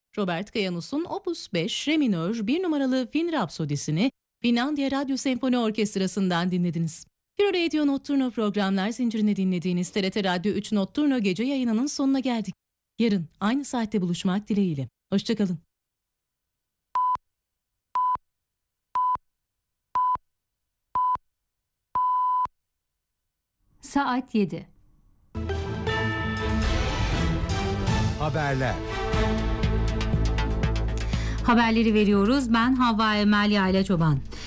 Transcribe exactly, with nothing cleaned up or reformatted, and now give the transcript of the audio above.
Robert Kayanus'un Opus beş Re minör bir numaralı Fin Rapsodisini Finlandiya Radyo Senfoni Orkestrası'ndan dinlediniz. Piro Radio Notturno programlar zincirini dinlediğiniz T R T Radyo üç Notturno gece yayınının sonuna geldik. Yarın aynı saatte buluşmak dileğiyle. Hoşçakalın. Saat yedi. Haberler. Haberleri veriyoruz. Ben Havva Emel Yayla Çoban.